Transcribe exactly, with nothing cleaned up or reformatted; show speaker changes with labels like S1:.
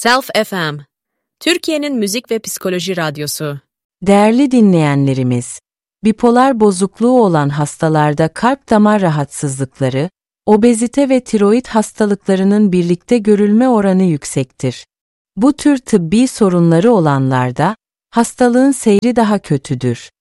S1: Self F M, Türkiye'nin müzik ve psikoloji radyosu.
S2: Değerli dinleyenlerimiz, bipolar bozukluğu olan hastalarda kalp damar rahatsızlıkları, obezite ve tiroid hastalıklarının birlikte görülme oranı yüksektir. Bu tür tıbbi sorunları olanlarda, hastalığın seyri daha kötüdür.